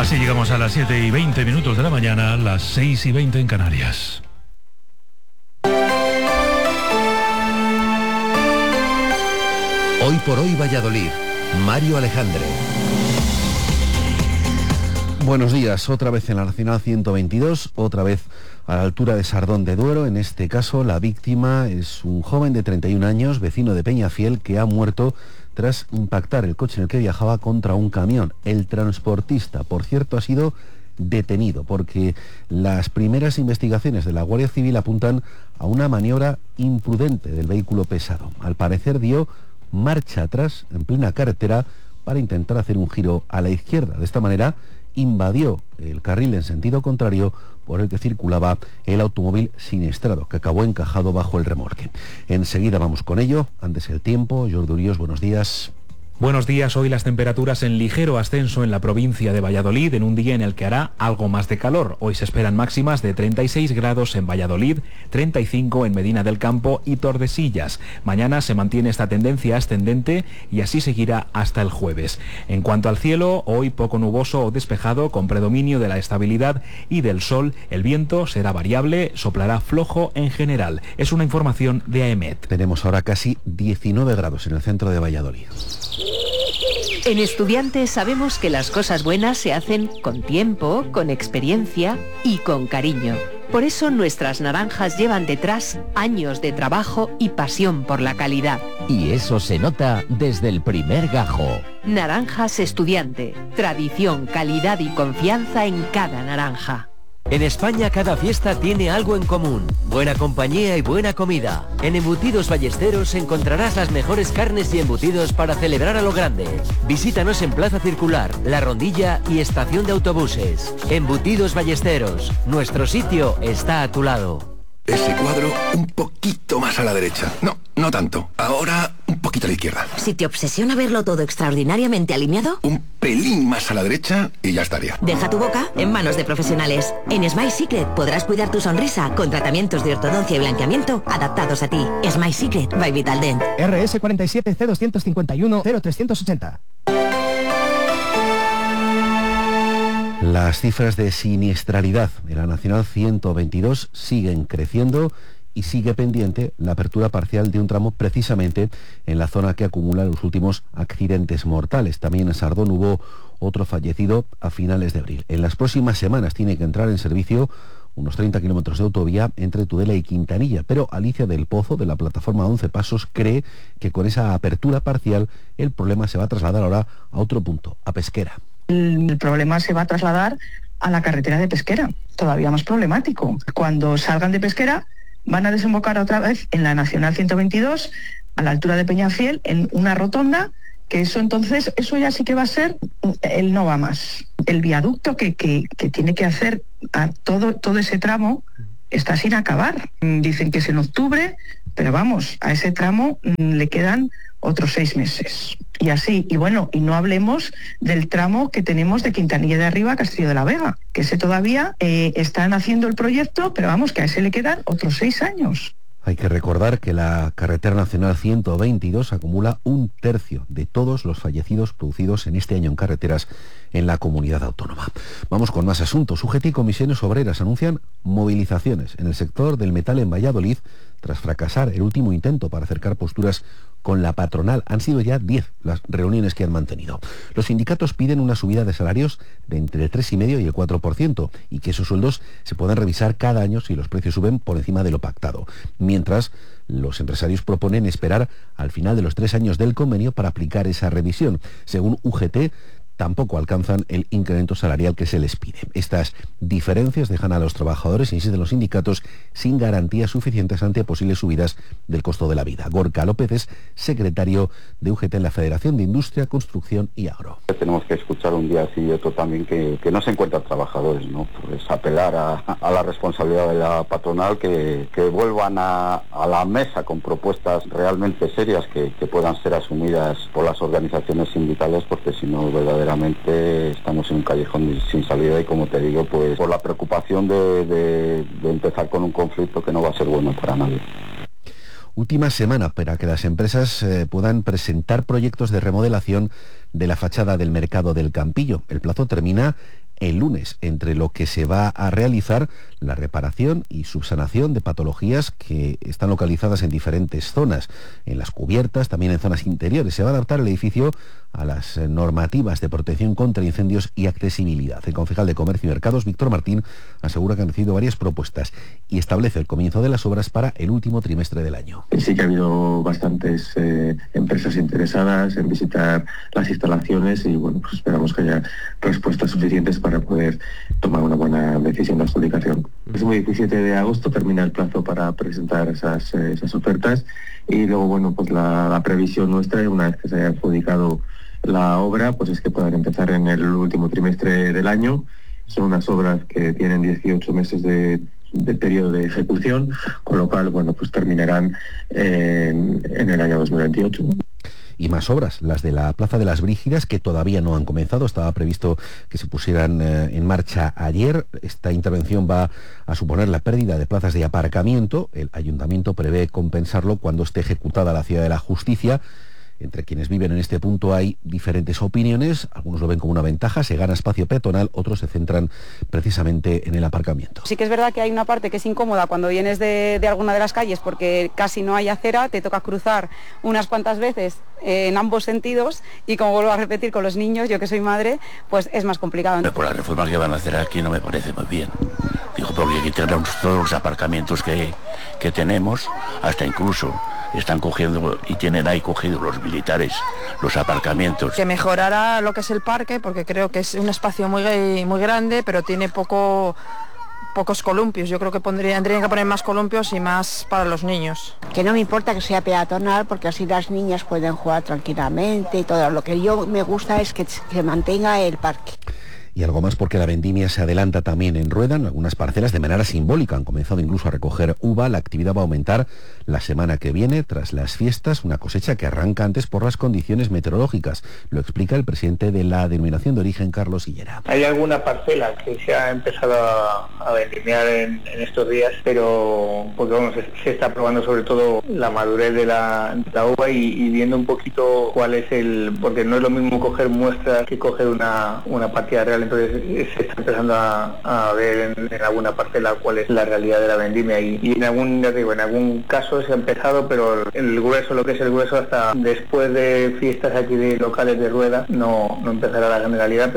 Así llegamos a las 7:20 de la mañana, las 6:20 en Canarias. Hoy por hoy Valladolid, Mario Alejandre. Buenos días, otra vez en la Nacional 122, otra vez a la altura de Sardón de Duero. En este caso, la víctima es un joven de 31 años, vecino de Peñafiel, que ha muerto tras impactar el coche en el que viajaba contra un camión. El transportista, por cierto, ha sido detenido porque las primeras investigaciones de la Guardia Civil apuntan a una maniobra imprudente del vehículo pesado. Al parecer dio marcha atrás en plena carretera para intentar hacer un giro a la izquierda. De esta manera invadió el carril en sentido contrario por el que circulaba el automóvil siniestrado, que acabó encajado bajo el remolque. Enseguida vamos con ello. Antes el tiempo. Jordi Urios, buenos días. Buenos días. Hoy las temperaturas en ligero ascenso en la provincia de Valladolid, en un día en el que hará algo más de calor. Hoy se esperan máximas de 36 grados en Valladolid, 35 en Medina del Campo y Tordesillas. Mañana se mantiene esta tendencia ascendente y así seguirá hasta el jueves. En cuanto al cielo, hoy poco nuboso o despejado, con predominio de la estabilidad y del sol. El viento será variable, soplará flojo en general. Es una información de AEMET. Tenemos ahora casi 19 grados en el centro de Valladolid. En Estudiantes sabemos que las cosas buenas se hacen con tiempo, con experiencia y con cariño. Por eso nuestras naranjas llevan detrás años de trabajo y pasión por la calidad. Y eso se nota desde el primer gajo. Naranjas Estudiante. Tradición, calidad y confianza en cada naranja. En España cada fiesta tiene algo en común: buena compañía y buena comida. En Embutidos Ballesteros encontrarás las mejores carnes y embutidos para celebrar a lo grande. Visítanos en Plaza Circular, La Rondilla y Estación de Autobuses. Embutidos Ballesteros, nuestro sitio está a tu lado. Ese cuadro un poquito más a la derecha. No tanto. Ahora un poquito a la izquierda. Si te obsesiona verlo todo extraordinariamente alineado, un pelín más a la derecha y ya estaría. Deja tu boca en manos de profesionales. En Smile Secret podrás cuidar tu sonrisa con tratamientos de ortodoncia y blanqueamiento adaptados a ti. Smile Secret by Vitaldent. RS 47 C251 0380. Las cifras de siniestralidad de la Nacional 122 siguen creciendo y sigue pendiente la apertura parcial de un tramo precisamente en la zona que acumula los últimos accidentes mortales. También en Sardón hubo otro fallecido a finales de abril. En las próximas semanas tiene que entrar en servicio unos 30 kilómetros de autovía entre Tudela y Quintanilla, pero Alicia del Pozo, de la plataforma 11 Pasos, cree que con esa apertura parcial el problema se va a trasladar ahora a otro punto, a Pesquera. El problema se va a trasladar a la carretera de Pesquera, todavía más problemático. Cuando salgan de Pesquera van a desembocar otra vez en la Nacional 122, a la altura de Peñafiel, en una rotonda, que eso ya sí que va a ser el no va más. El viaducto que tiene que hacer a todo ese tramo está sin acabar. Dicen que es en octubre, pero vamos, a ese tramo le quedan otros 6 meses. Y así, y no hablemos del tramo que tenemos de Quintanilla de Arriba a Castillo de la Vega, que ese todavía están haciendo el proyecto, pero vamos, que a ese le quedan otros 6 años. Hay que recordar que la carretera nacional 122 acumula 1/3 de todos los fallecidos producidos en este año en carreteras en la comunidad autónoma. Vamos con más asuntos. UGT y comisiones obreras anuncian movilizaciones en el sector del metal en Valladolid tras fracasar el último intento para acercar posturas con la patronal. Han sido ya 10 las reuniones que han mantenido. Los sindicatos piden una subida de salarios de entre el 3,5% y el 4% y que esos sueldos se puedan revisar cada año si los precios suben por encima de lo pactado. Mientras, los empresarios proponen esperar al final de los 3 años del convenio para aplicar esa revisión. Según UGT, tampoco alcanzan el incremento salarial que se les pide. Estas diferencias dejan a los trabajadores, insisten los sindicatos, sin garantías suficientes ante posibles subidas del costo de la vida. Gorka López es secretario de UGT en la Federación de Industria, Construcción y Agro. Tenemos que escuchar un día así y otro también que no se encuentran trabajadores, ¿no? Pues apelar a la responsabilidad de la patronal, que vuelvan a la mesa con propuestas realmente serias que puedan ser asumidas por las organizaciones sindicales, porque si no, verdaderamente estamos en un callejón sin salida y, como te digo, pues por la preocupación de empezar con un conflicto que no va a ser bueno para nadie. Última semana para que las empresas puedan presentar proyectos de remodelación de la fachada del Mercado del Campillo. El plazo termina el lunes, entre lo que se va a realizar la reparación y subsanación de patologías que están localizadas en diferentes zonas, en las cubiertas, también en zonas interiores. Se va a adaptar el edificio a las normativas de protección contra incendios y accesibilidad. El concejal de Comercio y Mercados, Víctor Martín, asegura que han recibido varias propuestas y establece el comienzo de las obras para el último trimestre del año. Sí que ha habido bastantes empresas interesadas en visitar las instalaciones y bueno, pues esperamos que haya respuestas suficientes para poder tomar una buena decisión de adjudicación. El próximo 17 de agosto termina el plazo para presentar esas ofertas y luego, bueno, pues la previsión nuestra, una vez que se haya adjudicado la obra, pues es que puedan empezar en el último trimestre del año. Son unas obras que tienen 18 meses de periodo de ejecución, con lo cual, bueno, pues terminarán en el año 2028. Y más obras, las de la Plaza de las Brígidas, que todavía no han comenzado. Estaba previsto que se pusieran en marcha ayer. Esta intervención va a suponer la pérdida de plazas de aparcamiento. El ayuntamiento prevé compensarlo cuando esté ejecutada la Ciudad de la Justicia. Entre quienes viven en este punto hay diferentes opiniones. Algunos lo ven como una ventaja, se gana espacio peatonal, otros se centran precisamente en el aparcamiento. Sí que es verdad que hay una parte que es incómoda cuando vienes de alguna de las calles porque casi no hay acera, te toca cruzar unas cuantas veces en ambos sentidos y como vuelvo a repetir con los niños, yo que soy madre, pues es más complicado. Por la reforma que van a hacer aquí no me parece muy bien. Digo, porque aquí tenemos todos los aparcamientos que tenemos, hasta incluso están cogiendo y tienen ahí cogidos los militares los aparcamientos. Que mejorará lo que es el parque, porque creo que es un espacio muy grande, pero tiene pocos columpios. Yo creo que tendrían que poner más columpios y más para los niños. Que no me importa que sea peatonal, porque así las niñas pueden jugar tranquilamente y todo. Lo que yo me gusta es que se mantenga el parque. Y algo más porque la vendimia se adelanta también en Rueda, en algunas parcelas de manera simbólica. Han comenzado incluso a recoger uva. La actividad va a aumentar la semana que viene, tras las fiestas, una cosecha que arranca antes por las condiciones meteorológicas. Lo explica el presidente de la Denominación de Origen, Carlos Hillera. Hay alguna parcela que se ha empezado a vendimiar en estos días, pero porque bueno, se está probando sobre todo la madurez de la uva y viendo un poquito cuál es porque no es lo mismo coger muestras que coger una partida real. Entonces se está empezando a ver en alguna parcela cuál es la realidad de la vendimia y en algún caso se ha empezado, pero el grueso, lo que es el grueso, hasta después de fiestas aquí de locales de Rueda no empezará la generalidad.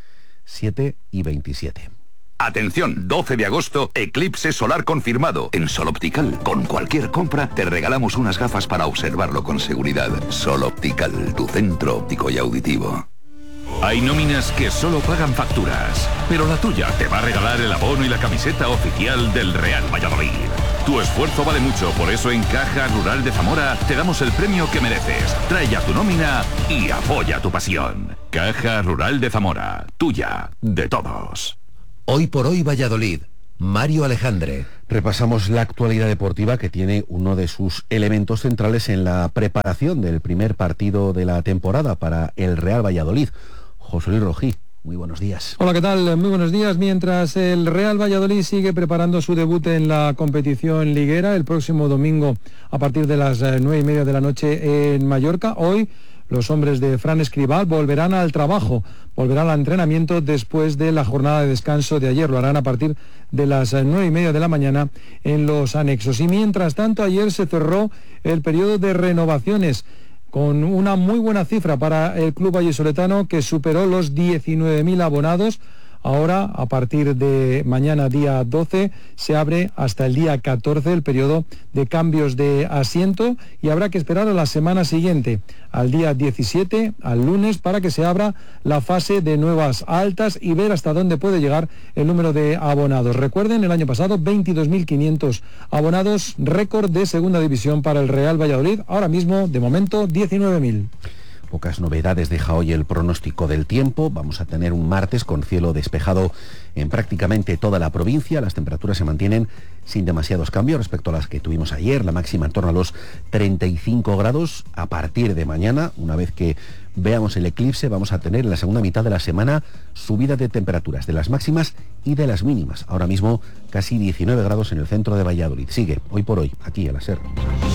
7:27. Atención, 12 de agosto, eclipse solar confirmado. En Sol Optical, con cualquier compra, te regalamos unas gafas para observarlo con seguridad. Sol Optical, tu centro óptico y auditivo. Hay nóminas que solo pagan facturas, pero la tuya te va a regalar el abono y la camiseta oficial del Real Valladolid. Tu esfuerzo vale mucho, por eso en Caja Rural de Zamora te damos el premio que mereces. Trae ya tu nómina y apoya tu pasión. Caja Rural de Zamora, tuya, de todos. Hoy por hoy Valladolid. Mario Alejandre. Repasamos la actualidad deportiva que tiene uno de sus elementos centrales en la preparación del primer partido de la temporada para el Real Valladolid. José Luis Rojí, muy buenos días. Hola, ¿qué tal? Muy buenos días. Mientras el Real Valladolid sigue preparando su debut en la competición liguera el próximo domingo a partir de las 9:30 de la noche en Mallorca, hoy los hombres de Fran Escribal volverán al trabajo, volverán al entrenamiento después de la jornada de descanso de ayer. Lo harán a partir de las 9:30 de la mañana en los anexos. Y mientras tanto, ayer se cerró el periodo de renovaciones con una muy buena cifra para el club vallisoletano, que superó los 19.000 abonados. Ahora, a partir de mañana, día 12, se abre hasta el día 14 el periodo de cambios de asiento y habrá que esperar a la semana siguiente, al día 17, al lunes, para que se abra la fase de nuevas altas y ver hasta dónde puede llegar el número de abonados. Recuerden, el año pasado 22.500 abonados, récord de segunda división para el Real Valladolid. Ahora mismo, de momento, 19.000. Pocas novedades deja hoy el pronóstico del tiempo. Vamos a tener un martes con cielo despejado en prácticamente toda la provincia. Las temperaturas se mantienen sin demasiados cambios respecto a las que tuvimos ayer. La máxima en torno a los 35 grados. A partir de mañana, una vez que veamos el eclipse, vamos a tener en la segunda mitad de la semana subida de temperaturas de las máximas y de las mínimas. Ahora mismo casi 19 grados en el centro de Valladolid. Sigue hoy por hoy aquí a la SER.